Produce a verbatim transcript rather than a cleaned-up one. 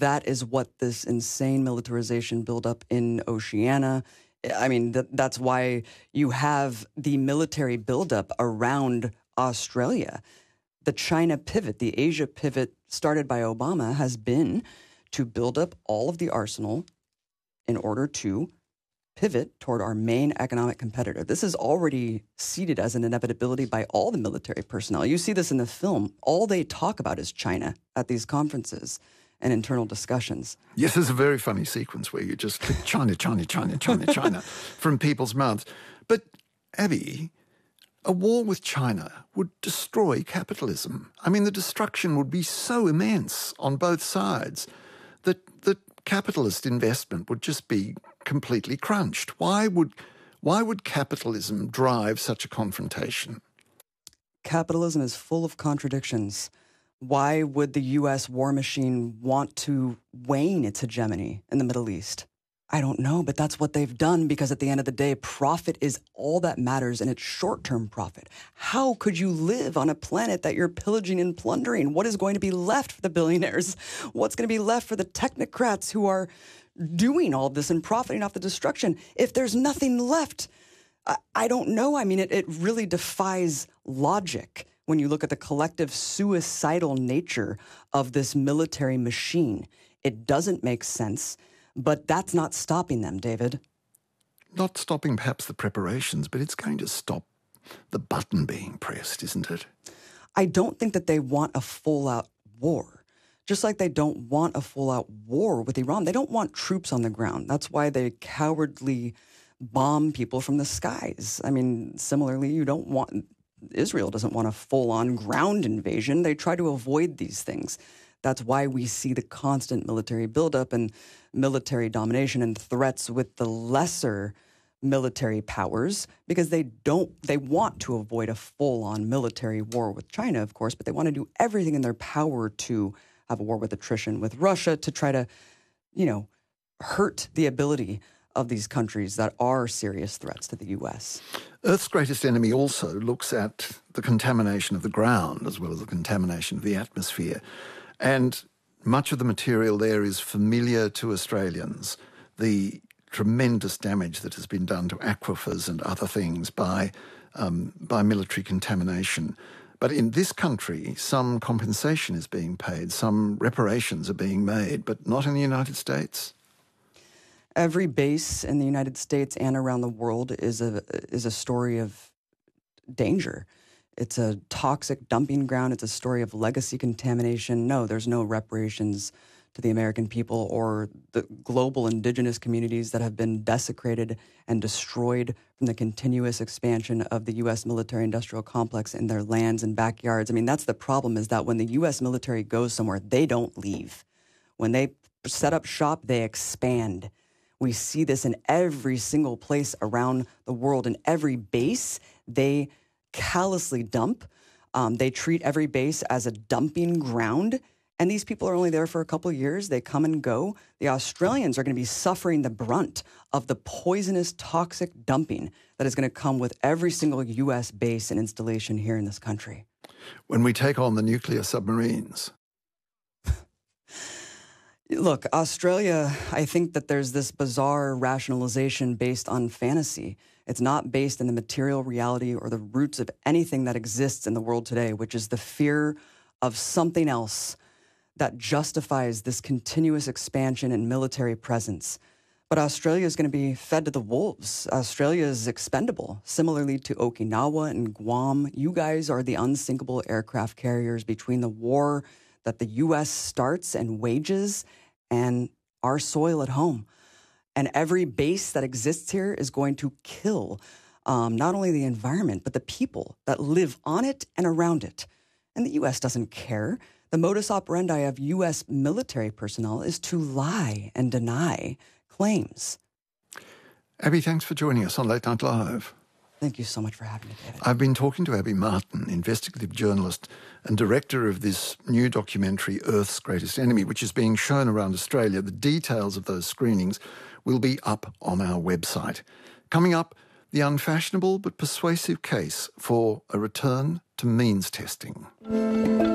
that is what this insane militarization buildup in Oceania. I mean, th- that's why you have the military buildup around Australia. The China pivot, the Asia pivot started by Obama has been to build up all of the arsenal in order to pivot toward our main economic competitor. This is already seeded as an inevitability by all the military personnel. You see this in the film. All they talk about is China at these conferences and internal discussions. Yes, there's a very funny sequence where you just click China, China, China, China, China from people's mouths. But, Abby, a war with China would destroy capitalism. I mean, the destruction would be so immense on both sides that that capitalist investment would just be completely crunched. Why would why would capitalism drive such a confrontation? Capitalism is full of contradictions. Why would the U S war machine want to wane its hegemony in the Middle East? I don't know, but that's what they've done because at the end of the day, profit is all that matters and it's short-term profit. How could you live on a planet that you're pillaging and plundering? What is going to be left for the billionaires? What's going to be left for the technocrats who are doing all this and profiting off the destruction? If there's nothing left, I, I don't know. I mean, it, it really defies logic when you look at the collective suicidal nature of this military machine. It doesn't make sense. But that's not stopping them, David. Not stopping perhaps the preparations, but it's going to stop the button being pressed, isn't it? I don't think that they want a full-out war. Just like they don't want a full-out war with Iran. They don't want troops on the ground. That's why they cowardly bomb people from the skies. I mean, similarly, you don't want... Israel doesn't want a full-on ground invasion. They try to avoid these things. That's why we see the constant military buildup and military domination and threats with the lesser military powers because they don't, they want to avoid a full-on military war with China, of course, but they want to do everything in their power to have a war with attrition with Russia to try to, you know, hurt the ability of these countries that are serious threats to the U S. Earth's greatest enemy also looks at the contamination of the ground as well as the contamination of the atmosphere. And much of the material there is familiar to Australians, the tremendous damage that has been done to aquifers and other things by, um, by military contamination. But in this country, some compensation is being paid, some reparations are being made, but not in the United States. Every base in the United States and around the world is a is a story of danger. It's a toxic dumping ground. It's a story of legacy contamination. No, there's no reparations to the American people or the global indigenous communities that have been desecrated and destroyed from the continuous expansion of the U S military-industrial complex in their lands and backyards. I mean, that's the problem, is that when the U S military goes somewhere, they don't leave. When they set up shop, they expand. We see this in every single place around the world. In every base, they callously dump. Um, they treat every base as a dumping ground. And these people are only there for a couple of years. They come and go. The Australians are going to be suffering the brunt of the poisonous, toxic dumping that is going to come with every single U S base and installation here in this country. When we take on the nuclear submarines. Look, Australia, I think that there's this bizarre rationalization based on fantasy. It's not based in the material reality or the roots of anything that exists in the world today, which is the fear of something else that justifies this continuous expansion and military presence. But Australia is going to be fed to the wolves. Australia is expendable. Similarly to Okinawa and Guam, you guys are the unsinkable aircraft carriers between the war that the U S starts and wages and our soil at home. And every base that exists here is going to kill um, not only the environment, but the people that live on it and around it. And the U S doesn't care. The modus operandi of U S military personnel is to lie and deny claims. Abby, thanks for joining us on Late Night Live. Thank you so much for having me, David. I've been talking to Abby Martin, investigative journalist and director of this new documentary, Earth's Greatest Enemy, which is being shown around Australia. The details of those screenings will be up on our website. Coming up, the unfashionable but persuasive case for a return to means testing.